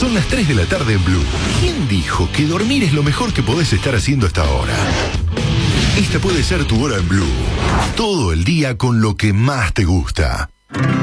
Son las 3 de la tarde en Blue. ¿Quién dijo que dormir es lo mejor que podés estar haciendo hasta ahora? Esta puede ser tu hora en Blue. Todo el día con lo que más te gusta.